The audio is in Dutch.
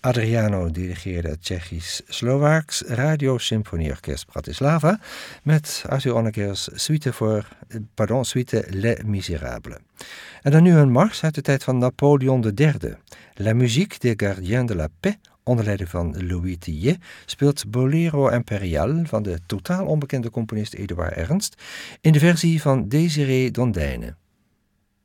Adriano dirigeerde het Tsjechisch-Slovaaks Radio Symfonieorkest Bratislava met Arthur Honegger's suite Les Misérables. En dan nu een mars uit de tijd van Napoleon III. La musique des gardiens de la paix, onder leiding van Louis Tillet, speelt Bolero Imperial van de totaal onbekende componist Eduard Ernst in de versie van Désiré Dondaine.